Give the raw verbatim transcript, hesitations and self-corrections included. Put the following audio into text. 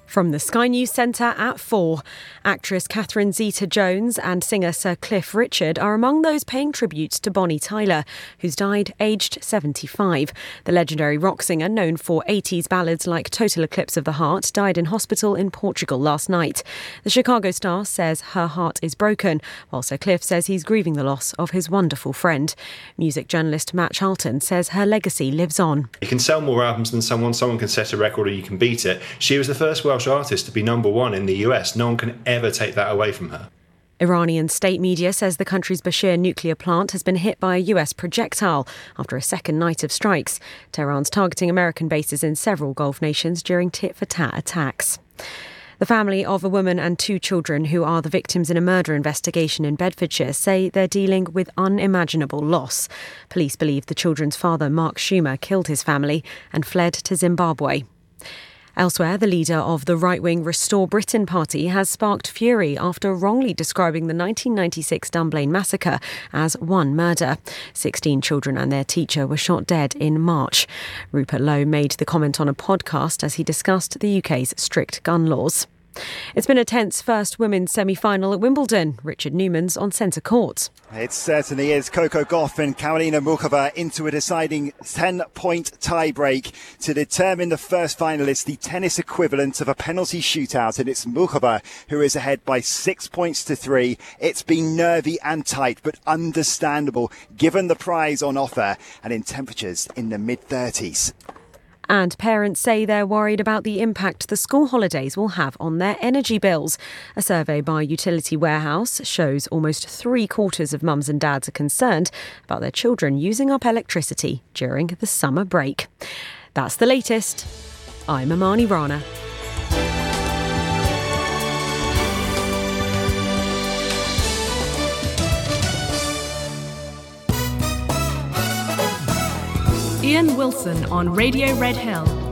From the Sky News Centre at four, actress Catherine Zeta-Jones and singer Sir Cliff Richard are among those paying tribute to Bonnie Tyler, who's died aged seventy-five. The legendary rock singer, known for eighties ballads like Total Eclipse of the Heart, died in hospital in Portugal last night. The Chicago Star says her heart is broken, while Sir Cliff says he's grieving the loss of his wonderful friend. Music journalist Matt Charlton says her legacy lives on. You can sell more albums than someone, someone can set a record or you can beat it. She was the first Welsh artist to be number one in the U S. No one can ever take that away from her. Iranian state media says the country's Bushehr nuclear plant has been hit by a U S projectile after a second night of strikes. Tehran's targeting American bases in several Gulf nations during tit-for-tat attacks. The family of a woman and two children who are the victims in a murder investigation in Bedfordshire say they're dealing with unimaginable loss. Police believe the children's father, Mark Schumer, killed his family and fled to Zimbabwe. Elsewhere, the leader of the right-wing Restore Britain party has sparked fury after wrongly describing the nineteen ninety-six Dunblane massacre as one murder. Sixteen children and their teacher were shot dead in March. Rupert Lowe made the comment on a podcast as he discussed the U K's strict gun laws. It's been a tense first women's semi-final at Wimbledon. Richard Newman's on centre court. It certainly is. Coco Gauff and Karolina Muchova into a deciding ten-point tie-break to determine the first finalist, the tennis equivalent of a penalty shootout. And it's Muchova who is ahead by six points to three. It's been nervy and tight, but understandable given the prize on offer and in temperatures in the mid-thirties. And parents say they're worried about the impact the school holidays will have on their energy bills. A survey by Utility Warehouse shows almost three quarters of mums and dads are concerned about their children using up electricity during the summer break. That's the latest. I'm Amani Rana. Ian Wilson on Radio Red Hill